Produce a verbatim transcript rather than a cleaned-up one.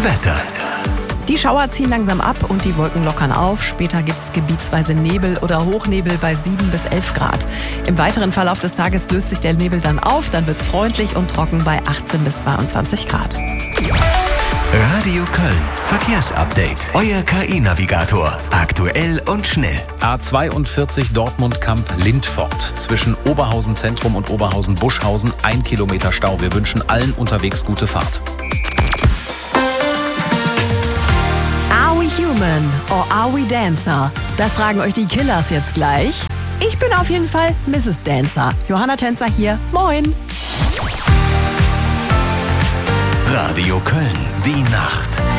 Wetter. Die Schauer ziehen langsam ab und die Wolken lockern auf. Später gibt es gebietsweise Nebel oder Hochnebel bei sieben bis elf Grad. Im weiteren Verlauf des Tages löst sich der Nebel dann auf. Dann wird es freundlich und trocken bei achtzehn bis zweiundzwanzig Grad. Radio Köln. Verkehrsupdate. Euer K I-Navigator. Aktuell und schnell. A zweiundvierzig Dortmund-Kamp-Lindfort. Zwischen Oberhausen Zentrum und Oberhausen-Buschhausen ein Kilometer Stau. Wir wünschen allen unterwegs gute Fahrt. Are we human or are we dancer? Das fragen euch die Killers jetzt gleich. Ich bin auf jeden Fall Misses Dancer. Johanna Tänzer hier. Moin. Radio Köln. Die Nacht.